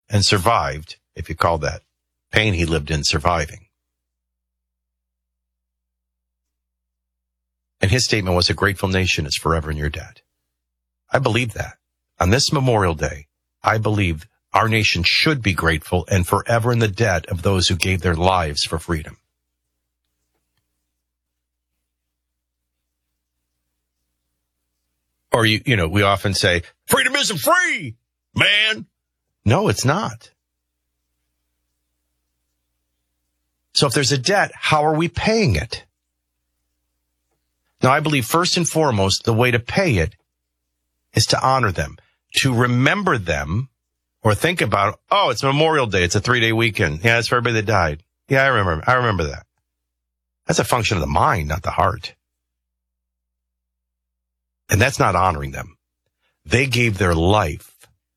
and survived, if you call that pain he lived in surviving. And his statement was, a grateful nation is forever in your debt. I believe that. On this Memorial Day, I believe our nation should be grateful and forever in the debt of those who gave their lives for freedom. Or, we often say, freedom isn't free, man. No, it's not. So if there's a debt, how are we paying it? Now, I believe first and foremost, the way to pay it is to honor them, to remember them, or think about, oh, it's Memorial Day. It's a 3-day weekend. Yeah, it's for everybody that died. Yeah, I remember that. That's a function of the mind, not the heart. And that's not honoring them. They gave their life.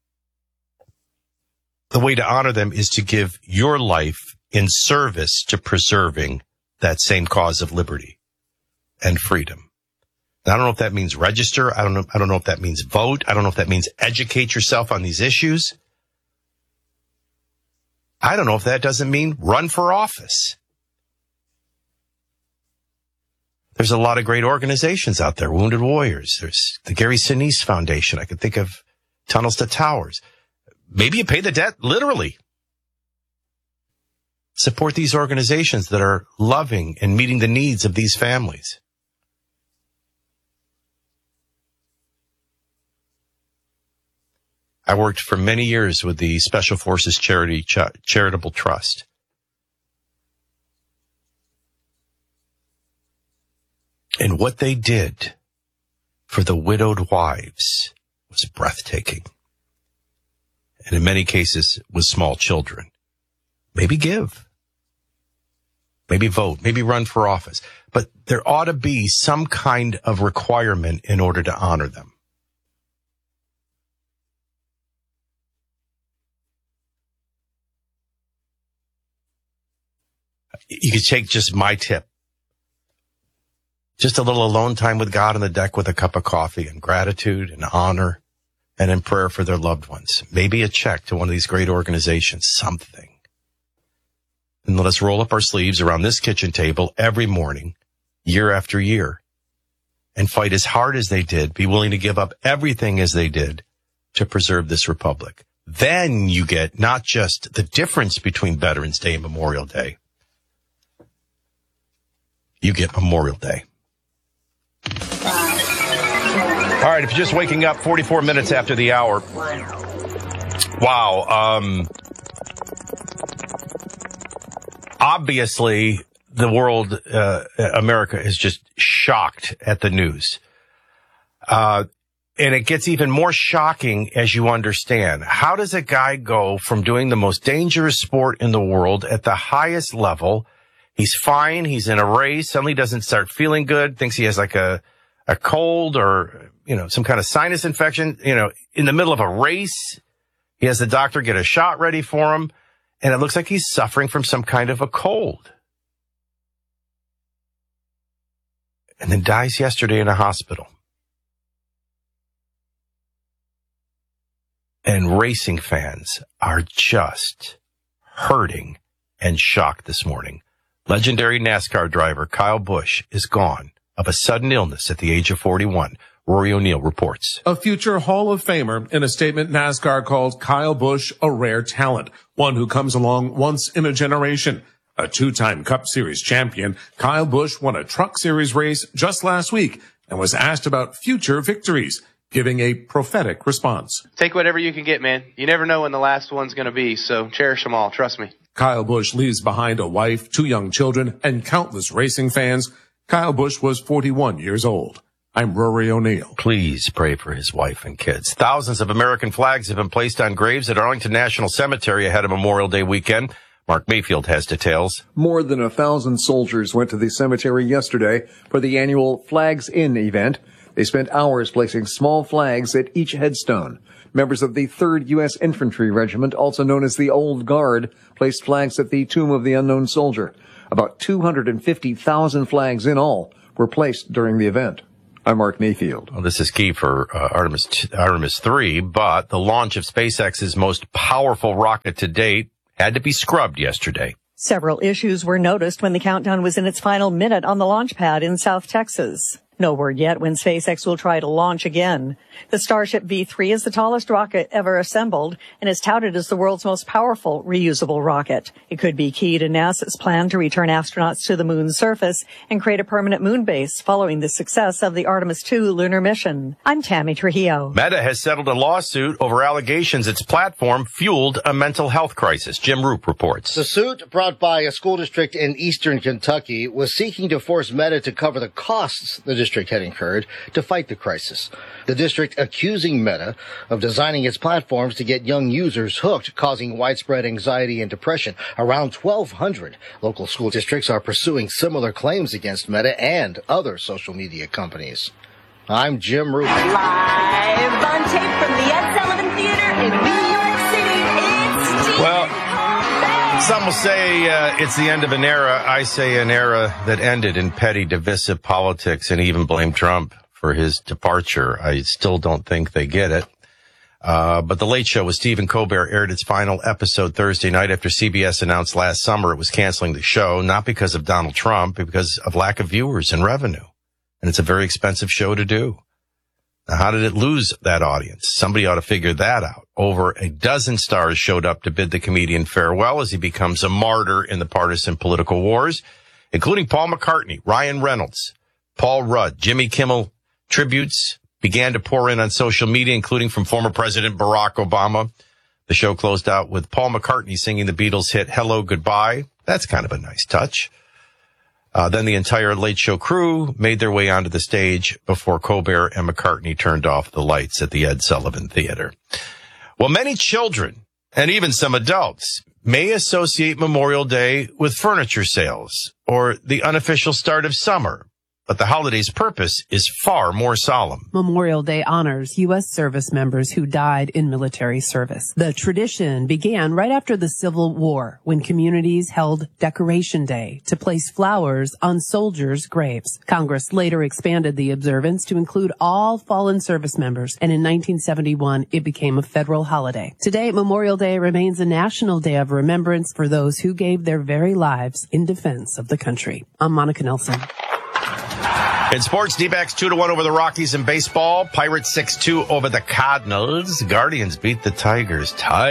The way to honor them is to give your life in service to preserving that same cause of liberty and freedom. Now, I don't know if that means register. I don't know if that means vote. I don't know if that means educate yourself on these issues. I don't know if that doesn't mean run for office. There's a lot of great organizations out there, Wounded Warriors. There's the Gary Sinise Foundation. I could think of Tunnels to Towers. Maybe you pay the debt literally. Support these organizations that are loving and meeting the needs of these families. I worked for many years with the Special Forces Charitable Trust. And what they did for the widowed wives was breathtaking. And in many cases, with small children. Maybe give. Maybe vote. Maybe run for office. But there ought to be some kind of requirement in order to honor them. You could take just my tip. Just a little alone time with God on the deck with a cup of coffee and gratitude and honor and in prayer for their loved ones. Maybe a check to one of these great organizations, something. And let us roll up our sleeves around this kitchen table every morning, year after year, and fight as hard as they did, be willing to give up everything as they did to preserve this republic. Then you get not just the difference between Veterans Day and Memorial Day. You get Memorial Day. All right, if you're just waking up 44 minutes after the hour. Wow. Obviously, the world, America is just shocked at the news. And it gets even more shocking as you understand. How does a guy go from doing the most dangerous sport in the world at the highest level? He's fine. He's in a race. Suddenly doesn't start feeling good. Thinks he has like a cold or, some kind of sinus infection, in the middle of a race. He has the doctor get a shot ready for him. And it looks like he's suffering from some kind of a cold. And then dies yesterday in a hospital. And racing fans are just hurting and shocked this morning. Legendary NASCAR driver Kyle Busch is gone of a sudden illness at the age of 41. Rory O'Neill reports. A future Hall of Famer. In a statement, NASCAR called Kyle Busch a rare talent, one who comes along once in a generation. A two-time Cup Series champion, Kyle Busch won a Truck Series race just last week and was asked about future victories, giving a prophetic response. Take whatever you can get, man. You never know when the last one's going to be, so cherish them all. Trust me. Kyle Busch leaves behind a wife, 2 young children, and countless racing fans. Kyle Busch was 41 years old. I'm Rory O'Neill. Please pray for his wife and kids. Thousands of American flags have been placed on graves at Arlington National Cemetery ahead of Memorial Day weekend. Mark Mayfield has details. More than 1,000 soldiers went to the cemetery yesterday for the annual Flags In event. They spent hours placing small flags at each headstone. Members of the 3rd U.S. Infantry Regiment, also known as the Old Guard, placed flags at the Tomb of the Unknown Soldier. About 250,000 flags in all were placed during the event. I'm Mark Mayfield. Well, this is key for Artemis 3, but the launch of SpaceX's most powerful rocket to date had to be scrubbed yesterday. Several issues were noticed when the countdown was in its final minute on the launch pad in South Texas. No word yet when SpaceX will try to launch again. The Starship V3 is the tallest rocket ever assembled and is touted as the world's most powerful reusable rocket. It could be key to NASA's plan to return astronauts to the moon's surface and create a permanent moon base following the success of the Artemis II lunar mission. I'm Tammy Trujillo. Meta has settled a lawsuit over allegations its platform fueled a mental health crisis. Jim Roop reports. The suit, brought by a school district in eastern Kentucky, was seeking to force Meta to cover the costs the district had incurred to fight the crisis. The district accusing Meta of designing its platforms to get young users hooked, causing widespread anxiety and depression. Around 1,200 local school districts are pursuing similar claims against Meta and other social media companies. I'm Jim Roop. Live on tape from the Ed Sullivan Theater in New York City, it's Steve. Well, some will say it's the end of an era. I say an era that ended in petty, divisive politics, and even blame Trump for his departure. I still don't think they get it. But The Late Show with Stephen Colbert aired its final episode Thursday night after CBS announced last summer it was canceling the show, not because of Donald Trump, but because of lack of viewers and revenue. And it's a very expensive show to do. Now, how did it lose that audience? Somebody ought to figure that out. Over a dozen stars showed up to bid the comedian farewell as he becomes a martyr in the partisan political wars, including Paul McCartney, Ryan Reynolds, Paul Rudd. Jimmy Kimmel tributes began to pour in on social media, including from former President Barack Obama. The show closed out with Paul McCartney singing the Beatles' hit Hello, Goodbye. That's kind of a nice touch. Then the entire Late Show crew made their way onto the stage before Colbert and McCartney turned off the lights at the Ed Sullivan Theater. Well, many children and even some adults may associate Memorial Day with furniture sales or the unofficial start of summer. But the holiday's purpose is far more solemn. Memorial Day honors U.S. service members who died in military service. The tradition began right after the Civil War, when communities held Decoration Day to place flowers on soldiers' graves. Congress later expanded the observance to include all fallen service members, and in 1971, it became a federal holiday. Today, Memorial Day remains a national day of remembrance for those who gave their very lives in defense of the country. I'm Monica Nelson. In sports, D-backs 2-1 over the Rockies in baseball. Pirates 6-2 over the Cardinals. Guardians beat the Tigers.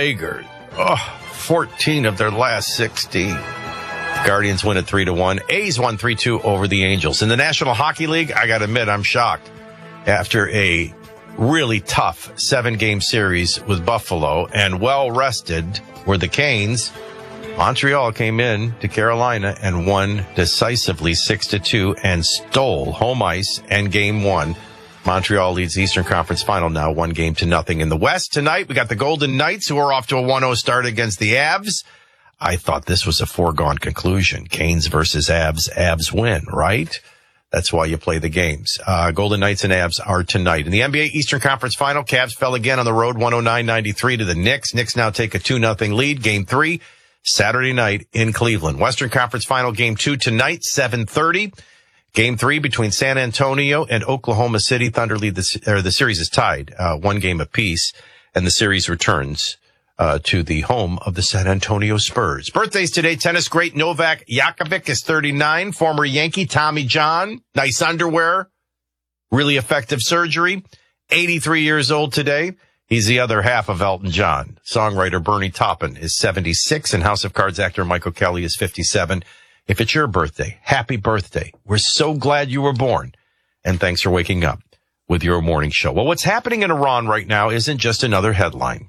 14 of their last 16. Guardians win at 3-1. A's won 3-2 over the Angels. In the National Hockey League, I gotta admit, I'm shocked. After a really tough 7-game series with Buffalo and well-rested were the Canes, Montreal came in to Carolina and won decisively 6-2 and stole home ice and game 1. Montreal leads the Eastern Conference Final now 1-0. In the West tonight, we got the Golden Knights who are off to a 1-0 start against the Avs. I thought this was a foregone conclusion. Canes versus Avs. Avs win, right? That's why you play the games. Golden Knights and Avs are tonight. In the NBA Eastern Conference Final, Cavs fell again on the road 109-93 to the Knicks. Knicks now take a 2-0 lead. Game 3. Saturday night in Cleveland. Western Conference Final Game 2 tonight, 7:30. Game 3 between San Antonio and Oklahoma City. Thunder lead the series is tied, 1 game apiece, and the series returns to the home of the San Antonio Spurs. Birthdays today, tennis great Novak Djokovic is 39. Former Yankee Tommy John, nice underwear, really effective surgery, 83 years old today. He's the other half of Elton John. Songwriter Bernie Taupin is 76, and House of Cards actor Michael Kelly is 57. If it's your birthday, happy birthday. We're so glad you were born, and thanks for waking up with your morning show. Well, what's happening in Iran right now isn't just another headline.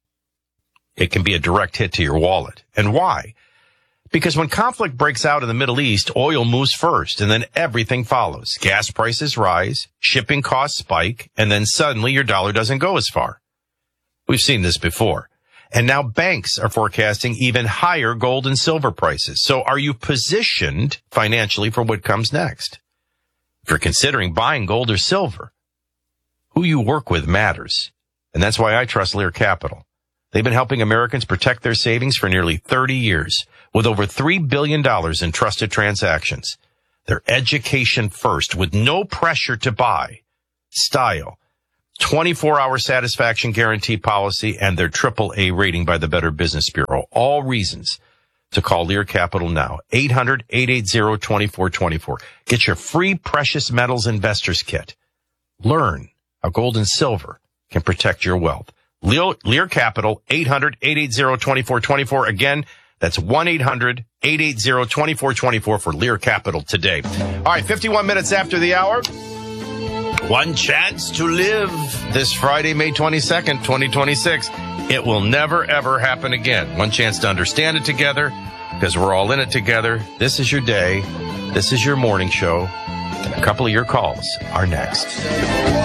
It can be a direct hit to your wallet. And why? Because when conflict breaks out in the Middle East, oil moves first, and then everything follows. Gas prices rise, shipping costs spike, and then suddenly your dollar doesn't go as far. We've seen this before. And now banks are forecasting even higher gold and silver prices. So are you positioned financially for what comes next? If you're considering buying gold or silver, who you work with matters. And that's why I trust Lear Capital. They've been helping Americans protect their savings for nearly 30 years with over $3 billion in trusted transactions. They're education first with no pressure to buy. Style, 24-hour satisfaction guarantee policy, and their AAA rating by the Better Business Bureau. All reasons to call Lear Capital now. 800-880-2424. Get your free precious metals investors kit. Learn how gold and silver can protect your wealth. Lear Capital, 800-880-2424. Again, that's 1-800-880-2424 for Lear Capital today. All right, 51 minutes after the hour. One chance to live this Friday, May 22nd, 2026. It will never, ever happen again. One chance to understand it together because we're all in it together. This is your day. This is your morning show. And a couple of your calls are next.